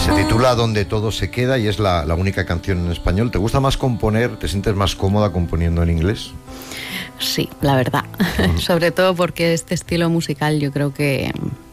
Se titula Donde todo se queda y es la única canción en español. ¿Te gusta más componer? ¿Te sientes más cómoda componiendo en inglés? Sí, la verdad. Sobre todo porque este estilo musical yo creo que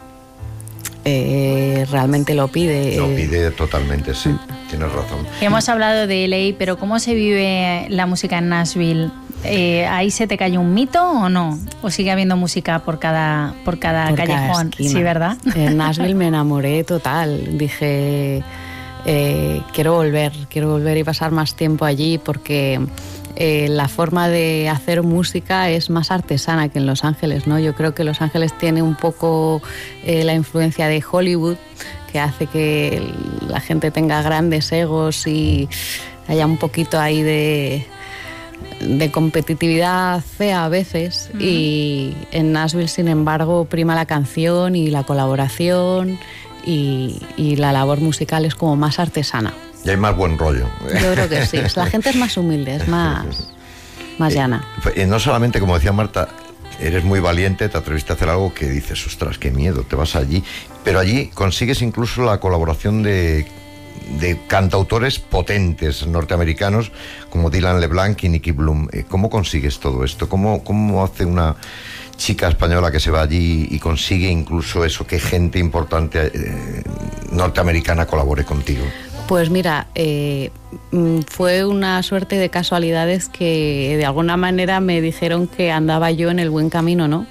realmente lo pide. Lo pide totalmente, sí. Tienes razón. Hemos hablado de LA, pero ¿cómo se vive la música en Nashville? ¿Ahí se te cayó un mito o no? ¿O sigue habiendo música por cada callejón? Cada esquina. Sí, ¿verdad? En Nashville me enamoré total. Dije, quiero volver y pasar más tiempo allí porque la forma de hacer música es más artesana que en Los Ángeles, ¿no? Yo creo que Los Ángeles tiene un poco la influencia de Hollywood, que hace que la gente tenga grandes egos y haya un poquito ahí de competitividad fea a veces. Y en Nashville, sin embargo, prima la canción y la colaboración y la labor musical es como más artesana. Y hay más buen rollo. Yo creo que sí. La gente es más humilde, es más llana. No solamente, como decía Marta, eres muy valiente, te atreviste a hacer algo que dices, ostras, qué miedo, te vas allí. Pero allí consigues incluso la colaboración de cantautores potentes norteamericanos como Dylan LeBlanc y Nicky Bloom. ¿Cómo consigues todo esto? ¿Cómo hace una chica española que se va allí y consigue incluso eso, que gente importante norteamericana colabore contigo? Pues mira, fue una suerte de casualidades que de alguna manera me dijeron que andaba yo en el buen camino, ¿no?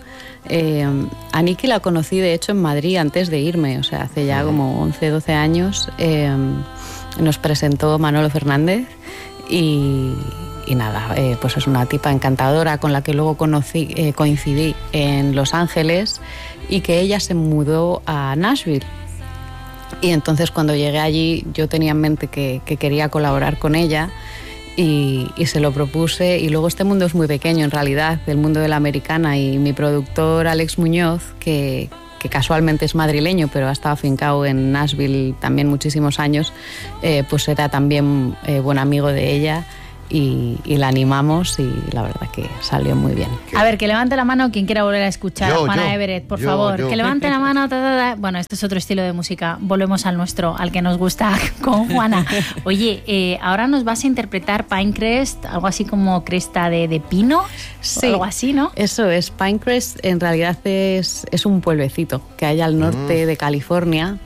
A Nicky la conocí de hecho en Madrid antes de irme, o sea, hace ya como 11, 12 años. Nos presentó Manolo Fernández y nada, pues es una tipa encantadora con la que luego coincidí en Los Ángeles y que ella se mudó a Nashville. Y entonces cuando llegué allí yo tenía en mente que quería colaborar con ella y se lo propuse. Y luego este mundo es muy pequeño en realidad, el mundo de la americana, y mi productor Alex Muñoz, que casualmente es madrileño pero ha estado afincado en Nashville también muchísimos años, pues era también buen amigo de ella. Y la animamos y la verdad que salió muy bien. A ver, que levante la mano quien quiera volver a escuchar a Juana Everett, por favor. Que levante la mano. Bueno, este es otro estilo de música. Volvemos al nuestro, al que nos gusta con Juana. Oye, ahora nos vas a interpretar Pinecrest, algo así como cresta de pino. Sí, algo así, ¿no? Eso es. Pinecrest en realidad es un pueblecito que hay al norte de California,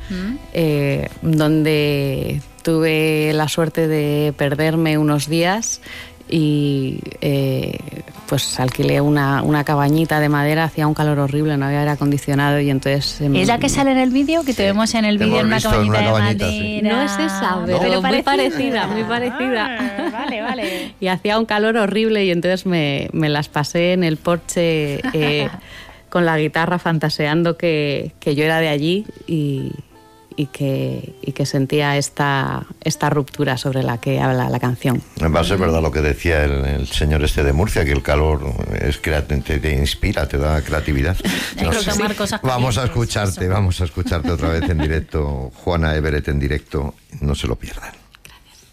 donde tuve la suerte de perderme unos días y pues alquilé una cabañita de madera, hacía un calor horrible, no había aire acondicionado y entonces... ¿Es la que sale en el vídeo? Que te vemos en el vídeo en una cabañita de madera. Sí. No es esa, pero muy parecida. Vale. Y hacía un calor horrible y entonces me las pasé en el porche con la guitarra fantaseando que yo era de allí y que sentía esta ruptura sobre la que habla la canción. Va a ser verdad lo que decía el señor este de Murcia, que el calor te inspira, te da creatividad. No sé. Vamos a escucharte otra vez en directo, Juana Everett en directo, no se lo pierdan.